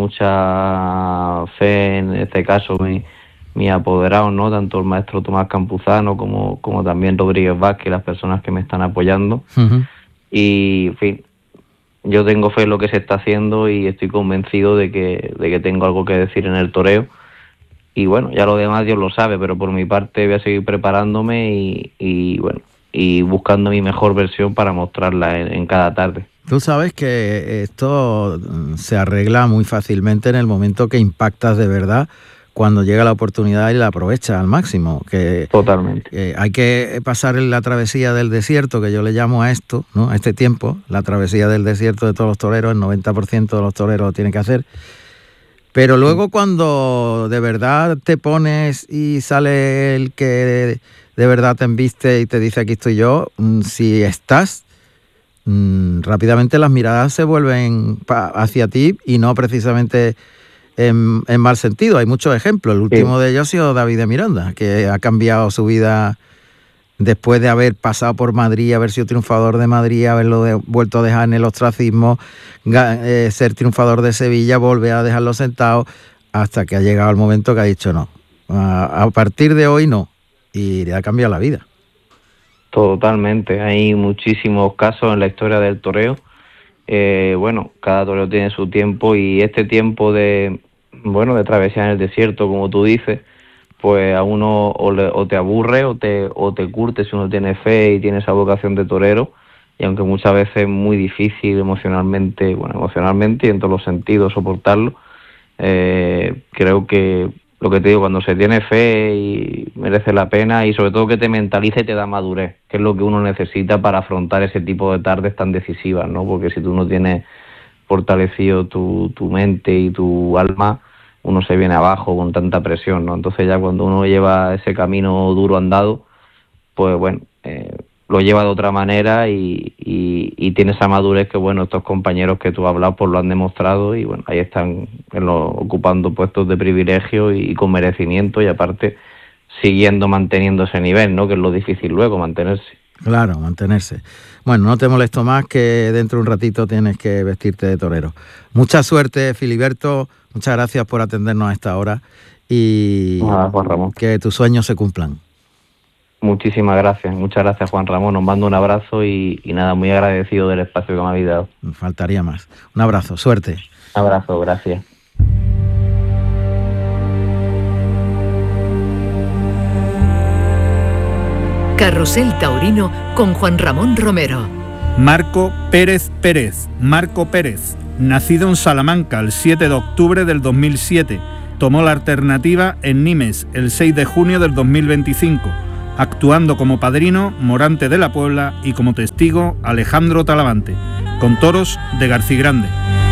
mucha fe, en este caso mi apoderado, ¿no? Tanto el maestro Tomás Campuzano como también Rodríguez Vázquez, las personas que me están apoyando. Uh-huh. Y, en fin, yo tengo fe en lo que se está haciendo y estoy convencido de que tengo algo que decir en el toreo. Y bueno, ya lo demás Dios lo sabe, pero por mi parte voy a seguir preparándome y buscando mi mejor versión para mostrarla en cada tarde. Tú sabes que esto se arregla muy fácilmente en el momento que impactas de verdad, cuando llega la oportunidad y la aprovechas al máximo. Totalmente. Hay que pasar en la travesía del desierto, que yo le llamo a esto, ¿no? A este tiempo, la travesía del desierto de todos los toreros, el 90% de los toreros lo tienen que hacer. Pero luego cuando de verdad te pones y sale el que de verdad te embiste y te dice aquí estoy yo, si estás, rápidamente las miradas se vuelven hacia ti y no precisamente en mal sentido. Hay muchos ejemplos. El último de ellos ha sido David de Miranda, que ha cambiado su vida después de haber pasado por Madrid, haber sido triunfador de Madrid, haberlo vuelto a dejar en el ostracismo, ser triunfador de Sevilla, volver a dejarlo sentado, hasta que ha llegado el momento que ha dicho no, a partir de hoy no, y le ha cambiado la vida. Totalmente, hay muchísimos casos en la historia del toreo. Bueno, cada toreo tiene su tiempo y este tiempo de travesía en el desierto, como tú dices, pues a uno o te aburre o te curte si uno tiene fe y tiene esa vocación de torero, y aunque muchas veces es muy difícil emocionalmente y en todos los sentidos soportarlo, creo que lo que te digo, cuando se tiene fe y merece la pena, y sobre todo que te mentalice y te da madurez, que es lo que uno necesita para afrontar ese tipo de tardes tan decisivas, ¿no? Porque si tú no tienes fortalecido tu mente y tu alma, uno se viene abajo con tanta presión, ¿no? Entonces ya cuando uno lleva ese camino duro andado, pues bueno, lo lleva de otra manera y tiene esa madurez que, bueno, estos compañeros que tú has hablado pues lo han demostrado y, bueno, ahí están ocupando puestos de privilegio y con merecimiento, y aparte manteniendo ese nivel, ¿no? Que es lo difícil luego, mantenerse. Claro, mantenerse. Bueno, no te molesto más, que dentro de un ratito tienes que vestirte de torero. Mucha suerte, Filiberto, muchas gracias por atendernos a esta hora y Juan Ramón, que tus sueños se cumplan. Muchísimas gracias, muchas gracias, Juan Ramón, os mando un abrazo y nada, muy agradecido del espacio que me habéis dado. Faltaría más. Un abrazo, suerte. Un abrazo, gracias. Carrusel Taurino con Juan Ramón Romero. Marco Pérez Pérez, Marco Pérez, nacido en Salamanca el 7 de octubre del 2007, tomó la alternativa en Nimes el 6 de junio del 2025, actuando como padrino Morante de la Puebla y como testigo Alejandro Talavante. con toros de Garcigrande.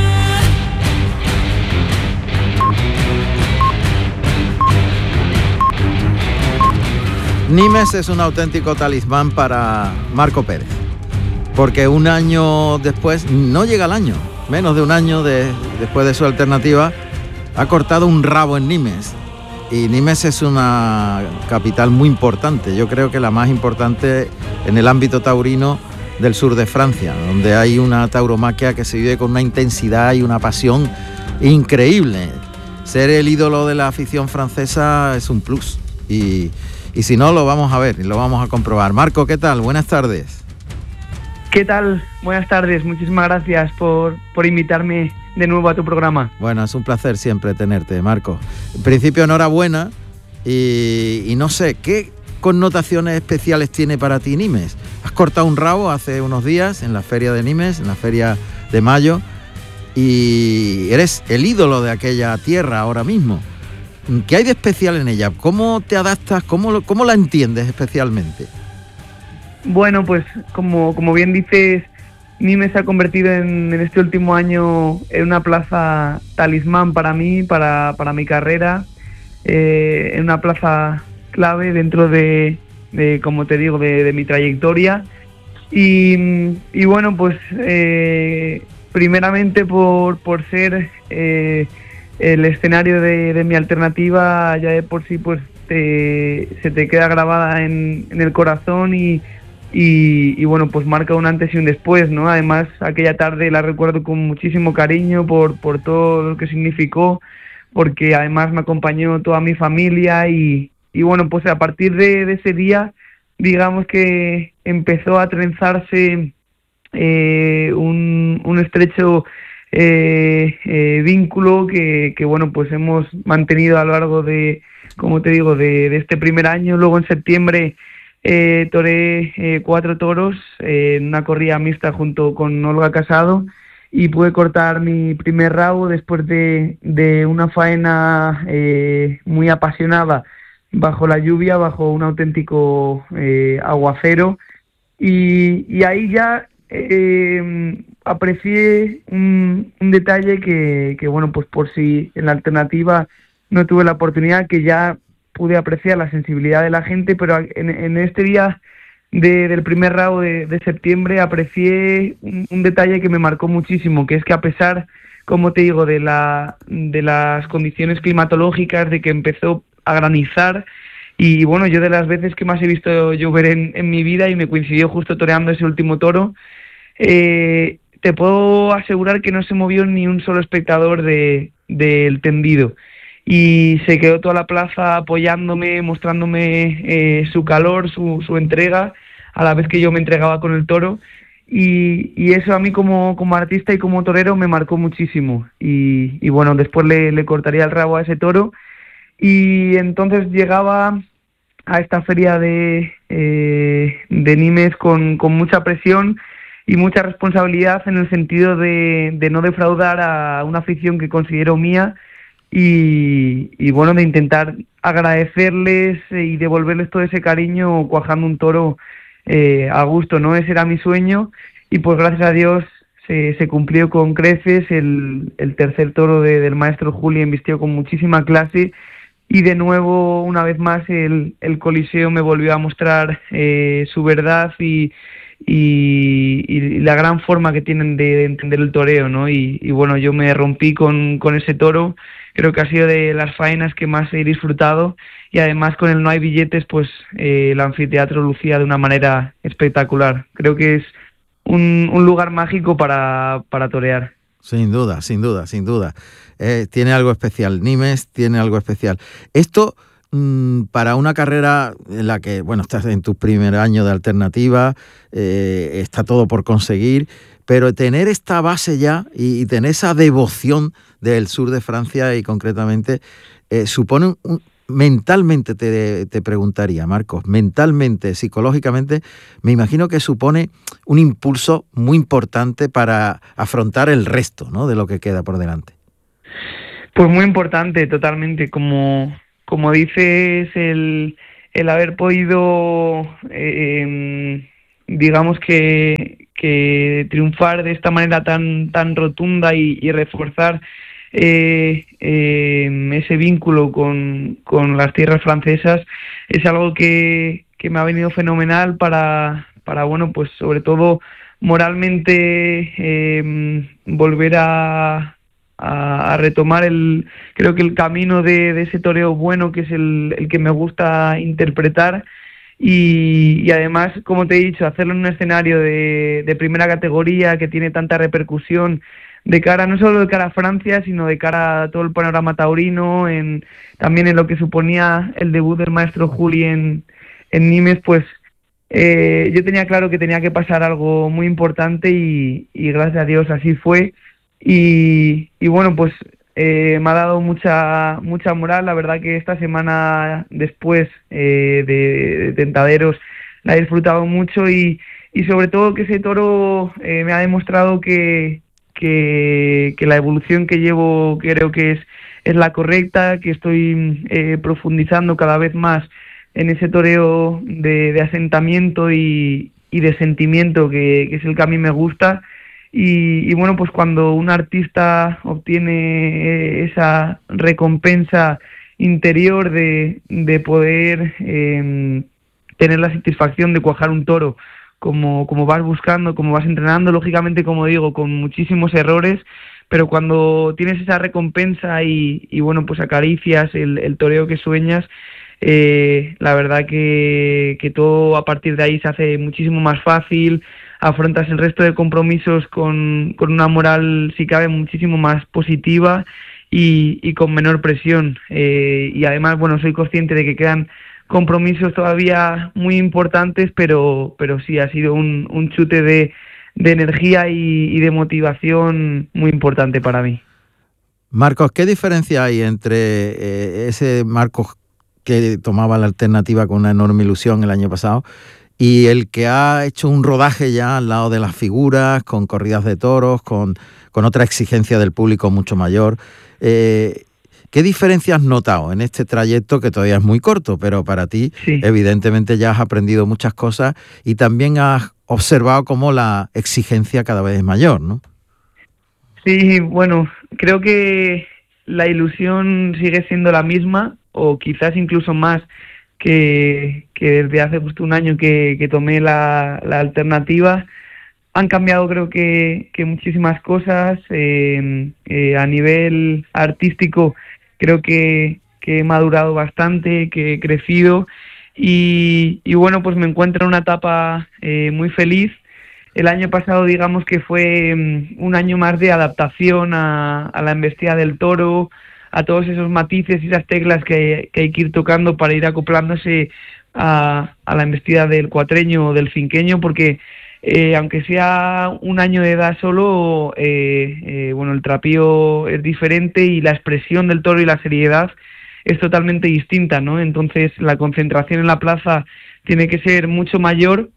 Nimes es un auténtico talismán para Marco Pérez, porque un año después, no llega al año, menos de un año después de su alternativa, ha cortado un rabo en Nimes. Y Nimes es una capital muy importante, yo creo que la más importante en el ámbito taurino del sur de Francia, donde hay una tauromaquia que se vive con una intensidad y una pasión increíble. Ser el ídolo de la afición francesa es un plus, y si no, lo vamos a ver y lo vamos a comprobar. Marco, ¿qué tal? Buenas tardes. ¿Qué tal? Buenas tardes, muchísimas gracias por invitarme de nuevo a tu programa. Bueno, es un placer siempre tenerte, Marco. En principio, enhorabuena y no sé, ¿qué connotaciones especiales tiene para ti Nimes? Has cortado un rabo hace unos días en la feria de Nimes, en la feria de mayo, y eres el ídolo de aquella tierra ahora mismo. ¿Qué hay de especial en ella? ¿Cómo te adaptas? ¿Cómo la entiendes especialmente? Bueno, pues como bien dices, Nimes se ha convertido en este último año en una plaza talismán para mí, para mi carrera, en una plaza clave dentro de como te digo, de mi trayectoria. Y bueno, pues primeramente por ser el escenario de mi alternativa, ya de por sí pues se te queda grabada en el corazón y bueno, pues marca un antes y un después, ¿no? Además, aquella tarde la recuerdo con muchísimo cariño por todo lo que significó, porque además me acompañó toda mi familia y bueno, pues a partir de ese día, digamos que empezó a trenzarse un estrecho vínculo que bueno, pues hemos mantenido a lo largo de, como te digo, de este primer año. Luego en septiembre toré 4 toros en una corrida mixta junto con Olga Casado y pude cortar mi primer rabo después de una faena muy apasionada bajo la lluvia, bajo un auténtico aguacero, y ahí ya aprecié un detalle que bueno, pues por si en la alternativa no tuve la oportunidad, que ya pude apreciar la sensibilidad de la gente, pero en este día del primer rabo de septiembre aprecié un detalle que me marcó muchísimo, que es que a pesar, como te digo, de las condiciones climatológicas, de que empezó a granizar, y bueno, yo de las veces que más he visto llover en mi vida, y me coincidió justo toreando ese último toro, te puedo asegurar que no se movió ni un solo espectador del tendido. Y se quedó toda la plaza apoyándome, mostrándome su calor, su entrega, a la vez que yo me entregaba con el toro. Y eso a mí como artista y como torero me marcó muchísimo. Y bueno, después le cortaría el rabo a ese toro. Y entonces llegaba a esta feria de Nimes con mucha presión y mucha responsabilidad, en el sentido de no defraudar a una afición que considero mía, y bueno, de intentar agradecerles y devolverles todo ese cariño cuajando un toro a gusto, ¿no? Ese era mi sueño, y pues gracias a Dios se cumplió con creces. El tercer toro del maestro Juli embistió con muchísima clase, y de nuevo, una vez más, el Coliseo me volvió a mostrar su verdad y la gran forma que tienen de entender el toreo, ¿no? Y bueno, yo me rompí con ese toro. Creo que ha sido de las faenas que más he disfrutado, y además con el No hay billetes, pues el anfiteatro lucía de una manera espectacular. Creo que es un lugar mágico para torear. Sin duda, sin duda, sin duda. Tiene algo especial, Nimes tiene algo especial. Esto, para una carrera en la que, bueno, estás en tu primer año de alternativa, está todo por conseguir, pero tener esta base ya y tener esa devoción del sur de Francia y concretamente, supone mentalmente, te preguntaría, Marcos, mentalmente, psicológicamente, me imagino que supone un impulso muy importante para afrontar el resto, ¿no?, de lo que queda por delante. Pues muy importante, totalmente. Como dices, el haber podido, digamos que triunfar de esta manera tan rotunda y reforzar ese vínculo con las tierras francesas es algo que me ha venido fenomenal para bueno, pues sobre todo moralmente volver a retomar creo que el camino de ese toreo bueno, que es el que me gusta interpretar, y además, como te he dicho, hacerlo en un escenario de primera categoría que tiene tanta repercusión no solo de cara a Francia, sino de cara a todo el panorama taurino, también en lo que suponía el debut del maestro Juli en Nimes, pues yo tenía claro que tenía que pasar algo muy importante y gracias a Dios así fue. Y bueno, pues me ha dado mucha moral. La verdad que esta semana después de Tentaderos la he disfrutado mucho y sobre todo que ese toro me ha demostrado que la evolución que llevo creo que es la correcta, que estoy profundizando cada vez más en ese toreo de asentamiento y de sentimiento que es el que a mí me gusta. Y bueno, pues cuando un artista obtiene esa recompensa interior de poder tener la satisfacción de cuajar un toro como vas buscando, como vas entrenando, lógicamente, como digo, con muchísimos errores, pero cuando tienes esa recompensa y bueno, pues acaricias el toreo que sueñas, la verdad que todo a partir de ahí se hace muchísimo más fácil, afrontas el resto de compromisos con una moral, si cabe, muchísimo más positiva y con menor presión, y además, bueno, soy consciente de que quedan compromisos todavía muy importantes, pero sí ha sido un chute de energía y de motivación muy importante para mí. Marcos, ¿qué diferencia hay entre ese Marcos que tomaba la alternativa con una enorme ilusión el año pasado y el que ha hecho un rodaje ya al lado de las figuras, con corridas de toros, con otra exigencia del público mucho mayor? ¿Qué diferencia has notado en este trayecto que todavía es muy corto, pero para ti evidentemente ya has aprendido muchas cosas y también has observado cómo la exigencia cada vez es mayor, ¿no? Sí, bueno, creo que la ilusión sigue siendo la misma, o quizás incluso más que desde hace justo un año que tomé la alternativa. Han cambiado creo que muchísimas cosas. A nivel artístico creo que he madurado bastante, que he crecido y bueno, pues me encuentro en una etapa muy feliz. El año pasado digamos que fue un año más de adaptación a la embestida del toro, a todos esos matices y esas teclas que hay que ir tocando para ir acoplándose a la embestida del cuatreño o del finqueño, porque aunque sea un año de edad solo, bueno, el trapío es diferente y la expresión del toro y la seriedad es totalmente distinta, ¿no? Entonces la concentración en la plaza tiene que ser mucho mayor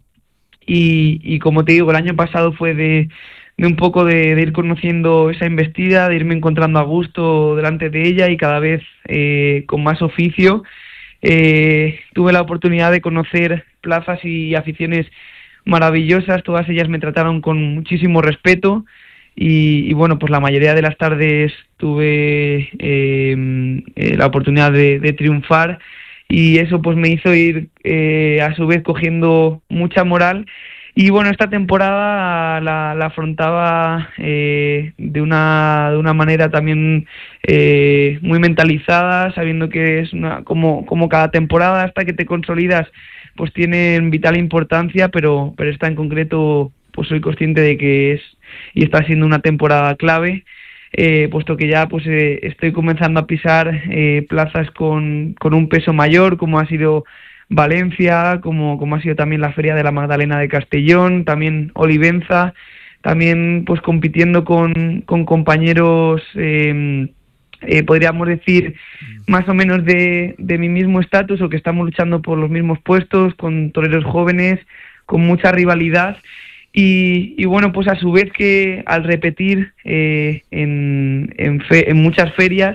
y como te digo, el año pasado fue de un poco de ir conociendo esa embestida, de irme encontrando a gusto delante de ella y cada vez con más oficio. Tuve la oportunidad de conocer plazas y aficiones maravillosas, todas ellas me trataron con muchísimo respeto y bueno, pues la mayoría de las tardes tuve la oportunidad de triunfar y eso pues me hizo ir a su vez cogiendo mucha moral. Y bueno, esta temporada la afrontaba de una manera también muy mentalizada, sabiendo que es como cada temporada hasta que te consolidas pues tienen vital importancia, pero esta en concreto pues soy consciente de que es y está siendo una temporada clave, puesto que ya pues estoy comenzando a pisar plazas con un peso mayor, como ha sido Valencia, como ha sido también la Feria de la Magdalena de Castellón, también Olivenza, también pues compitiendo con compañeros podríamos decir más o menos de mi mismo estatus o que estamos luchando por los mismos puestos, con toreros jóvenes, con mucha rivalidad y bueno, pues a su vez que al repetir en muchas ferias,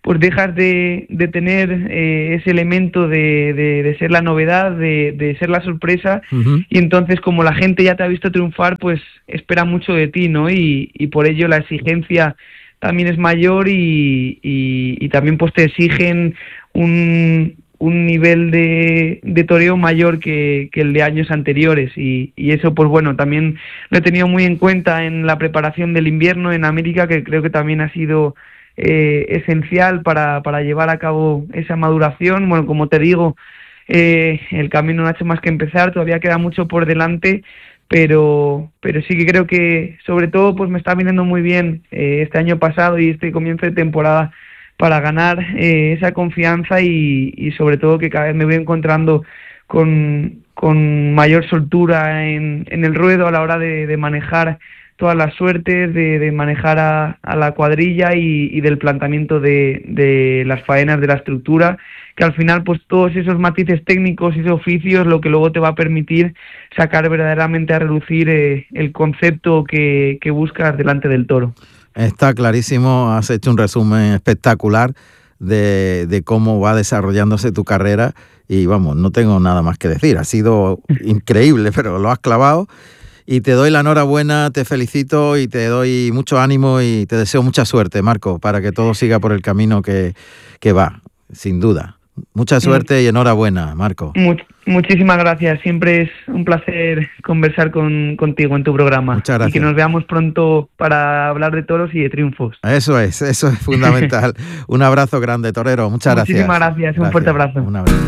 pues dejas de tener ese elemento de ser la novedad, de ser la sorpresa, y entonces como la gente ya te ha visto triunfar, pues espera mucho de ti, ¿no? Y por ello la exigencia también es mayor y también pues te exigen un nivel de toreo mayor que el de años anteriores, y eso pues bueno, también lo he tenido muy en cuenta en la preparación del invierno en América, que creo que también ha sido esencial para llevar a cabo esa maduración. Bueno, como te digo, el camino no ha hecho más que empezar, todavía queda mucho por delante, pero sí que creo que sobre todo pues me está viniendo muy bien este año pasado y este comienzo de temporada para ganar esa confianza y sobre todo que cada vez me voy encontrando con mayor soltura en el ruedo a la hora de manejar todas las suertes, de manejar a la cuadrilla y del planteamiento de las faenas de la estructura, que al final pues todos esos matices técnicos y esos oficios lo que luego te va a permitir sacar verdaderamente a relucir el concepto que buscas delante del toro. Está clarísimo, has hecho un resumen espectacular de cómo va desarrollándose tu carrera y vamos, no tengo nada más que decir, ha sido increíble, pero lo has clavado. Y te doy la enhorabuena, te felicito y te doy mucho ánimo y te deseo mucha suerte, Marco, para que todo siga por el camino que va, sin duda. Mucha suerte y enhorabuena, Marco. Muchísimas gracias, siempre es un placer conversar contigo en tu programa. Muchas gracias. Y que nos veamos pronto para hablar de toros y de triunfos. Eso es fundamental. Un abrazo grande, torero, muchas gracias. Muchísimas gracias, un fuerte abrazo. Un abrazo.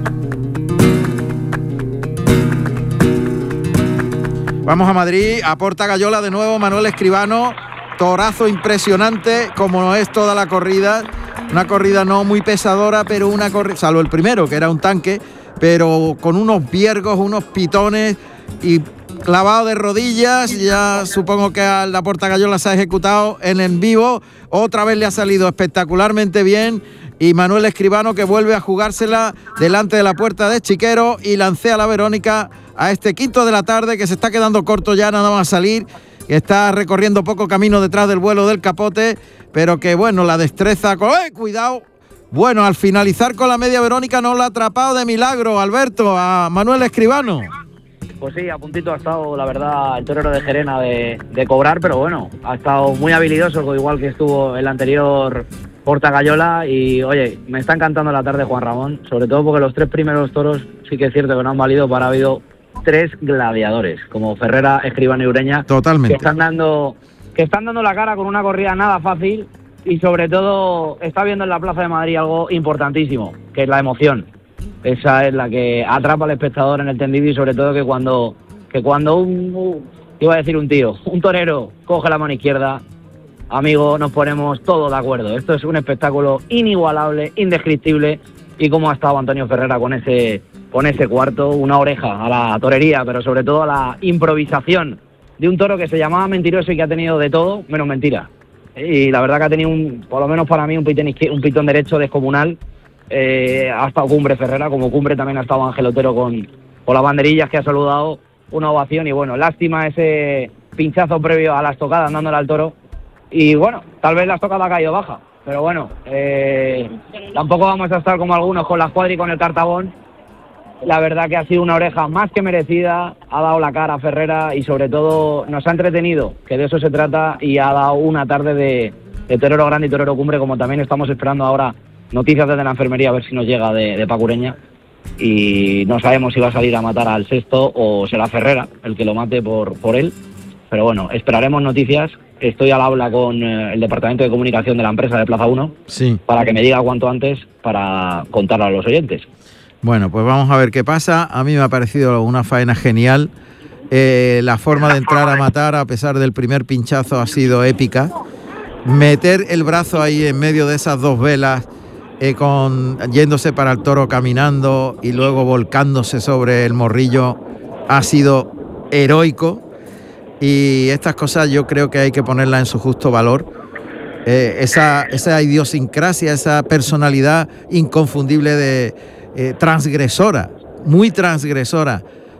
Vamos a Madrid, a Porta Gallola de nuevo, Manuel Escribano, torazo impresionante como es toda la corrida, una corrida no muy pesadora, pero una corrida, salvo el primero que era un tanque, pero con unos viergos, unos pitones y clavado de rodillas, ya supongo que a la Porta Gallola se ha ejecutado en vivo, otra vez le ha salido espectacularmente bien. Y Manuel Escribano que vuelve a jugársela delante de la puerta de Chiquero y lancea a la Verónica a este quinto de la tarde que se está quedando corto ya nada más salir, que está recorriendo poco camino detrás del vuelo del capote, pero que bueno, la destreza con... ¡Cuidado! Bueno, al finalizar con la media Verónica no la ha atrapado de milagro, Alberto, a Manuel Escribano. Pues sí, a puntito ha estado, la verdad, el torero de Gerena de cobrar, pero bueno, ha estado muy habilidoso, igual que estuvo el anterior Porta Gallola, y oye, me está encantando la tarde Juan Ramón, sobre todo porque los tres primeros toros sí que es cierto que no han valido para, ha habido tres gladiadores, como Ferrera, Escribano y Ureña. Totalmente. Que están dando la cara con una corrida nada fácil, y sobre todo está viendo en la Plaza de Madrid algo importantísimo, que es la emoción. Esa es la que atrapa al espectador en el tendido, y sobre todo que cuando un torero coge la mano izquierda, amigo, nos ponemos todos de acuerdo. Esto es un espectáculo inigualable, indescriptible, y cómo ha estado Antonio Ferrera con ese cuarto, una oreja a la torería, pero sobre todo a la improvisación de un toro que se llamaba Mentiroso y que ha tenido de todo menos mentira. Y la verdad que ha tenido, por lo menos para mí, un pitón derecho descomunal. Ha estado cumbre Ferrera, como cumbre también ha estado Ángel Otero con las banderillas, que ha saludado, una ovación. Y bueno, lástima ese pinchazo previo a la estocada dándole al toro, y bueno, tal vez la estocada ha caído baja, pero bueno, tampoco vamos a estar como algunos con la escuadra y con el cartabón. La verdad que ha sido una oreja más que merecida, ha dado la cara a Ferrera y sobre todo nos ha entretenido, que de eso se trata, y ha dado una tarde de torero grande y torero cumbre, como también estamos esperando ahora noticias desde la enfermería a ver si nos llega de Paco Ureña, y no sabemos si va a salir a matar al sexto o será Ferrera el que lo mate por él, pero bueno, esperaremos noticias. Estoy al habla con el departamento de comunicación de la empresa de Plaza 1, sí, para que me diga cuanto antes para contarlo a los oyentes. Bueno, pues vamos a ver qué pasa. A mí me ha parecido una faena genial. La forma de entrar a matar, a pesar del primer pinchazo, ha sido épica. Meter el brazo ahí en medio de esas dos velas, yéndose para el toro caminando y luego volcándose sobre el morrillo, ha sido heroico. Y estas cosas yo creo que hay que ponerlas en su justo valor. Esa idiosincrasia, esa personalidad inconfundible de transgresora, muy transgresora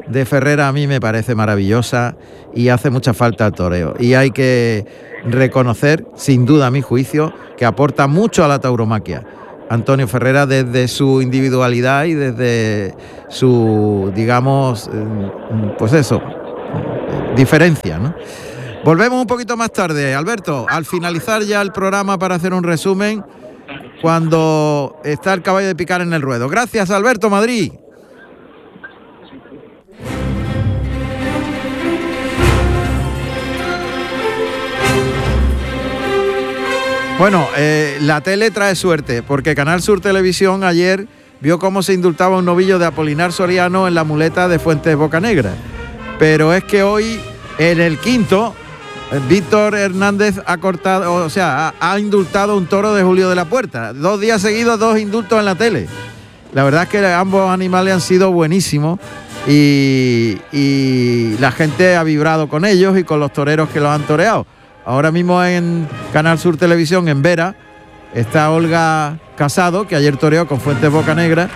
de Ferrera a mí me parece maravillosa y hace mucha falta al toreo. Y hay que reconocer, sin duda a mi juicio, que aporta mucho a la tauromaquia Antonio Ferrera desde su individualidad y desde su, digamos, pues eso, diferencia, ¿no? Volvemos un poquito más tarde, Alberto, al finalizar ya el programa para hacer un resumen, cuando está el caballo de picar en el ruedo. Gracias, Alberto, Madrid. Bueno, la tele trae suerte, porque Canal Sur Televisión ayer vio cómo se indultaba un novillo de Apolinar Soriano en la muleta de Fuentes Bocanegra. Pero es que hoy, en el quinto, Víctor Hernández ha indultado un toro de Julio de la Puerta. 2 días seguidos, 2 indultos en la tele. La verdad es que ambos animales han sido buenísimos y la gente ha vibrado con ellos y con los toreros que los han toreado. Ahora mismo en Canal Sur Televisión, en Vera, está Olga Casado, que ayer toreó con Fuentes Bocanegra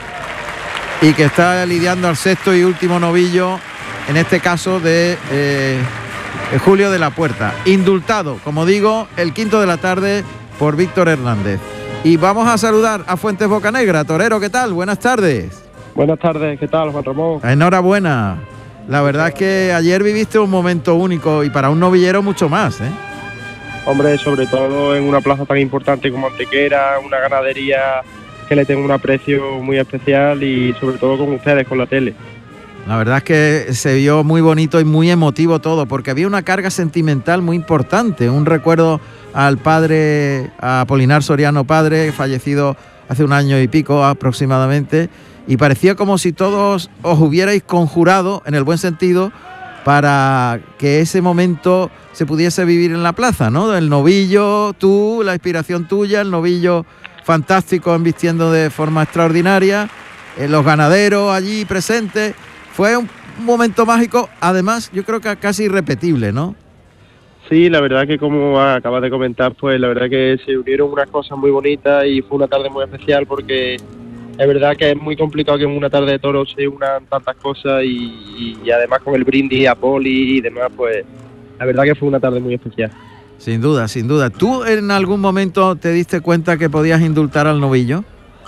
y que está lidiando al 6º y último novillo, en este caso de Julio de la Puerta. Indultado, como digo, el 5 de la tarde por Víctor Hernández. Y vamos a saludar a Fuentes Bocanegra. Torero, ¿qué tal? Buenas tardes. Buenas tardes, ¿qué tal, Juan Ramón? Enhorabuena. La verdad es que ayer viviste un momento único y para un novillero mucho más, ¿eh? Hombre, sobre todo en una plaza tan importante como Antequera, una ganadería que le tengo un aprecio muy especial y sobre todo con ustedes, con la tele. La verdad es que se vio muy bonito y muy emotivo todo, porque había una carga sentimental muy importante, un recuerdo al padre, a Apolinar Soriano padre, fallecido hace 1 año y pico aproximadamente, y parecía como si todos os hubierais conjurado, en el buen sentido, para que ese momento se pudiese vivir en la plaza, ¿no? El novillo, tú, la inspiración tuya, el novillo fantástico embistiendo de forma extraordinaria, los ganaderos allí presentes. Fue un momento mágico, además yo creo que casi irrepetible, ¿no? Sí, la verdad que como acabas de comentar, pues la verdad que se unieron unas cosas muy bonitas y fue una tarde muy especial porque es verdad que es muy complicado que en una tarde de toros se unan tantas cosas y además con el brindis a Poli y demás, pues la verdad que fue una tarde muy especial. Sin duda, sin duda. ¿Tú en algún momento te diste cuenta que podías indultar al novillo?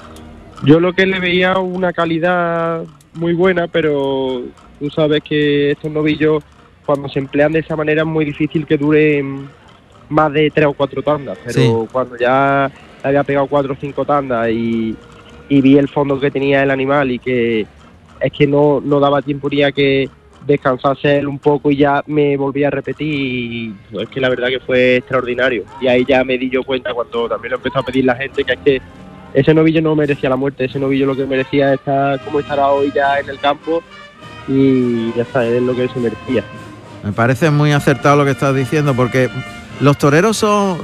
Yo lo que le veía una calidad muy buena, pero tú sabes que estos novillos cuando se emplean de esa manera es muy difícil que duren más de 3 o 4 tandas, pero sí, cuando ya le había pegado 4 o 5 tandas y vi el fondo que tenía el animal y que es que no daba tiempo ni a que descansase él un poco y ya me volví a repetir y es que la verdad que fue extraordinario. Y ahí ya me di yo cuenta cuando también lo empezó a pedir la gente que es que ese novillo no merecía la muerte, ese novillo lo que merecía es estar como estará hoy ya en el campo y ya está, es lo que se merecía. Me parece muy acertado lo que estás diciendo porque los toreros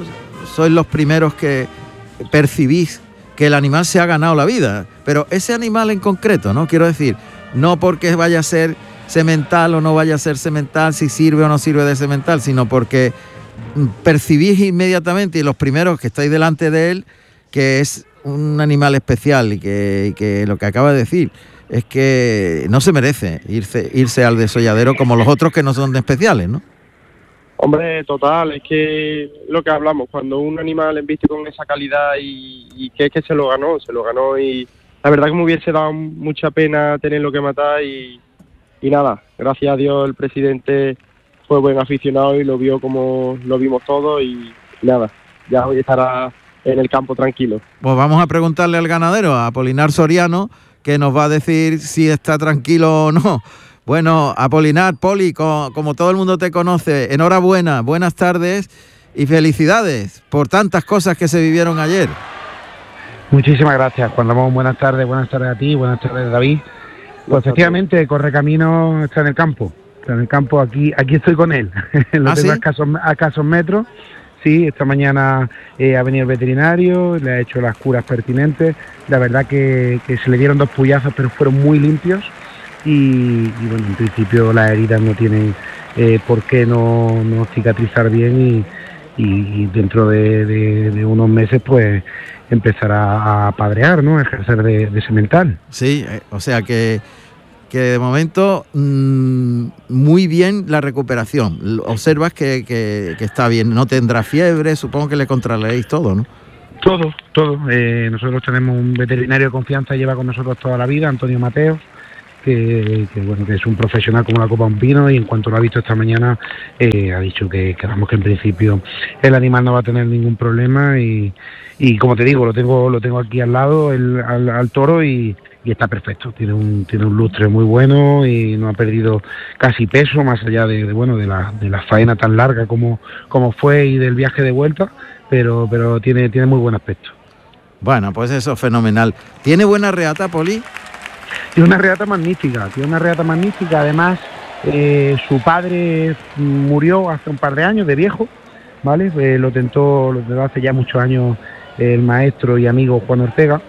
sois los primeros que percibís que el animal se ha ganado la vida, pero ese animal en concreto, ¿no? Quiero decir, no porque vaya a ser semental o no vaya a ser semental, si sirve o no sirve de semental, sino porque percibís inmediatamente y los primeros que estáis delante de él que es un animal especial y que lo que acaba de decir es que no se merece irse al desolladero como los otros que no son especiales, ¿no? Hombre, total, es que lo que hablamos, cuando un animal embiste con esa calidad y que es que se lo ganó y la verdad que me hubiese dado mucha pena tenerlo que matar y nada, gracias a Dios el presidente fue buen aficionado y lo vio como lo vimos todos y nada, ya hoy estará en el campo tranquilo. Pues vamos a preguntarle al ganadero, a Apolinar Soriano, que nos va a decir si está tranquilo o no. Bueno, Apolinar, Poli, como todo el mundo te conoce, enhorabuena, buenas tardes y felicidades por tantas cosas que se vivieron ayer. Muchísimas gracias, Juan Ramón, buenas tardes a ti, buenas tardes David. Pues efectivamente, Correcamino está en el campo, aquí estoy con él, lo tengo a escasos metros. Sí, esta mañana ha venido el veterinario, le ha hecho las curas pertinentes, la verdad que se le dieron 2 puyazos pero fueron muy limpios. Y bueno, en principio las heridas no tienen por qué no cicatrizar bien y dentro de unos meses pues empezará a padrear, ¿no? A ejercer de semental. Sí, o sea que que de momento muy bien la recuperación. Observas que está bien, no tendrá fiebre, supongo que le controlaréis todo, ¿no? Todo. Nosotros tenemos un veterinario de confianza, lleva con nosotros toda la vida, Antonio Mateos, que es un profesional como la copa de un pino, y en cuanto lo ha visto esta mañana ha dicho que en principio el animal no va a tener ningún problema y como te digo, lo tengo aquí al lado al toro y está perfecto. Tiene un lustre muy bueno y no ha perdido casi peso, más allá de la faena tan larga como fue y del viaje de vuelta, pero tiene muy buen aspecto. Bueno, pues eso es fenomenal. ¿Tiene buena reata, Poli? Tiene una reata magnífica, además su padre murió hace un par de años de viejo, ¿vale? Lo tentó hace ya muchos años el maestro y amigo Juan Ortega,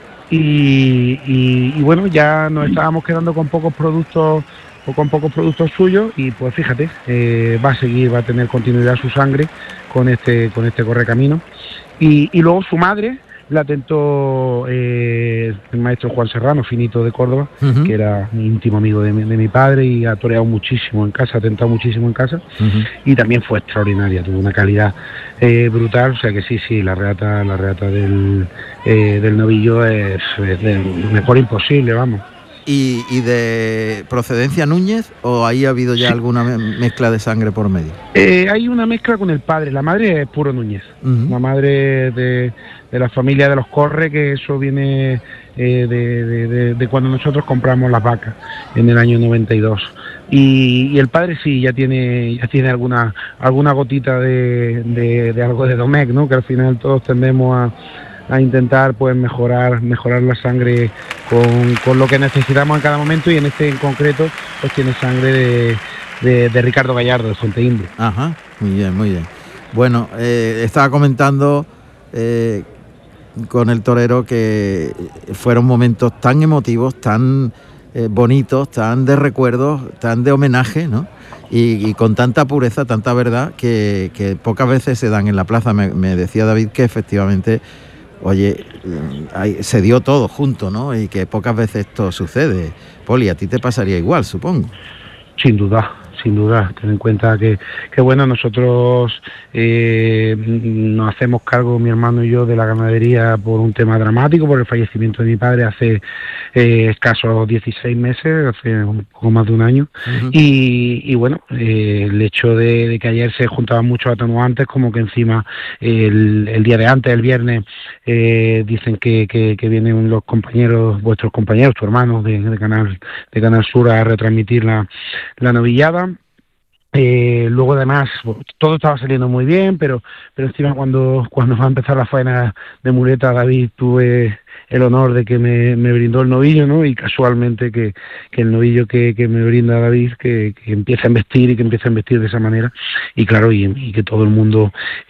y bueno, ya nos estábamos quedando con pocos productos suyos, y pues fíjate, va a tener continuidad su sangre con este correcamino, y luego su madre la tentó el maestro Juan Serrano, finito de Córdoba, que era un íntimo amigo de mi padre, y ha toreado muchísimo en casa, ha tentado muchísimo en casa, y también fue extraordinaria, tuvo una calidad brutal. O sea que sí, la reata del novillo es del mejor imposible, vamos. ¿Y de procedencia Núñez, o ahí ha habido ya alguna mezcla de sangre por medio? Hay una mezcla con el padre. La madre es puro Núñez, la madre de la familia de los Corre, que eso viene de cuando nosotros compramos las vacas en el año 92. Y el padre sí, ya tiene alguna gotita de algo de Domecq, ¿no? Que al final todos tendemos a intentar pues mejorar la sangre con lo que necesitamos en cada momento, y en este en concreto pues tiene sangre de Ricardo Gallardo, de Fuente Indio. Ajá, muy bien. Bueno, estaba comentando con el torero que fueron momentos tan emotivos, tan bonitos, tan de recuerdos, tan de homenaje, ¿no? Y con tanta pureza, tanta verdad, que pocas veces se dan en la plaza. Me decía David que efectivamente, oye, se dio todo junto, ¿no? Y que pocas veces esto sucede. Poli, a ti te pasaría igual, supongo. Sin duda. Ten en cuenta que bueno, nosotros nos hacemos cargo, mi hermano y yo, de la ganadería por un tema dramático, por el fallecimiento de mi padre hace escasos 16 meses, hace un poco más de un año. Y bueno, el hecho de que ayer se juntaban muchos atenuantes, como que encima el día de antes, el viernes, dicen que vienen los compañeros, vuestros compañeros, tu hermano de Canal Sur, a retransmitir la novillada. Luego además todo estaba saliendo muy bien, pero encima cuando va a empezar la faena de muleta, David, tuve el honor de que me brindó el novillo, ¿no? Y casualmente que el novillo que me brinda David, que empieza a embestir de esa manera, y claro, y que todo el mundo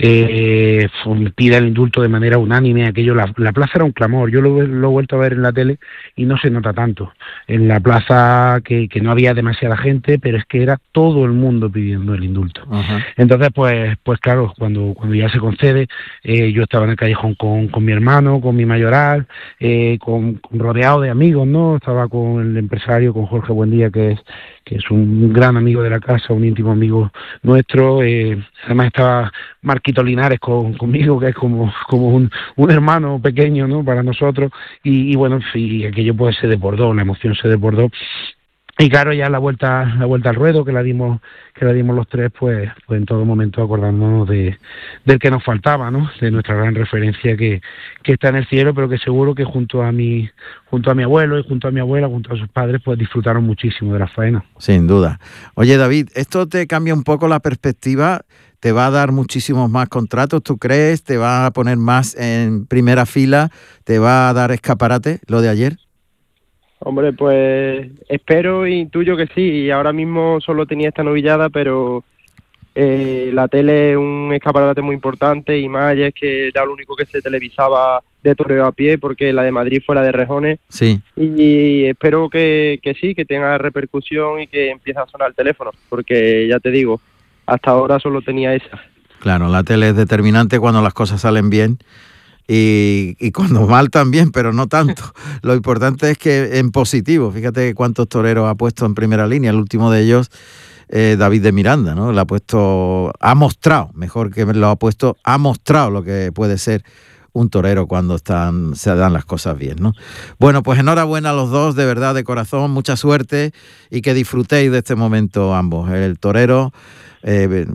pida el indulto de manera unánime. Aquello, la plaza era un clamor. Yo lo he vuelto a ver en la tele y no se nota tanto. En la plaza que no había demasiada gente, pero es que era todo el mundo pidiendo el indulto. Entonces, pues claro, cuando ya se concede, yo estaba en el callejón con mi hermano, con mi mayoral, rodeado de amigos, ¿no? Estaba con el empresario, con Jorge Buendía, que es un gran amigo de la casa, un íntimo amigo nuestro. Además estaba Marquito Linares conmigo, que es como un hermano pequeño, ¿no? Para nosotros. Y bueno, sí, aquello pues se desbordó, la emoción se desbordó. Y claro, ya la vuelta al ruedo que la dimos los tres, pues en todo momento acordándonos del que nos faltaba, ¿no? De nuestra gran referencia que está en el cielo, pero que seguro que junto a mi abuelo y junto a mi abuela, junto a sus padres, pues disfrutaron muchísimo de la faena. Sin duda. Oye, David, ¿esto te cambia un poco la perspectiva? ¿Te va a dar muchísimos más contratos, tú crees? ¿Te va a poner más en primera fila? ¿Te va a dar escaparate lo de ayer? Hombre, pues espero e intuyo que sí. Y ahora mismo solo tenía esta novillada, pero la tele es un escaparate muy importante, y más allá es que era lo único que se televisaba de toreo a pie, porque la de Madrid fue la de Rejones. Sí. Y espero que sí, que tenga repercusión y que empiece a sonar el teléfono, porque ya te digo, hasta ahora solo tenía esa. Claro, la tele es determinante cuando las cosas salen bien. y cuando mal también, pero no tanto. Lo importante es que en positivo, fíjate cuántos toreros ha puesto en primera línea, el último de ellos, David de Miranda, ¿no? Ha mostrado lo que puede ser un torero cuando se dan las cosas bien, ¿no? Bueno, pues enhorabuena a los dos, de verdad, de corazón, mucha suerte y que disfrutéis de este momento ambos. El torero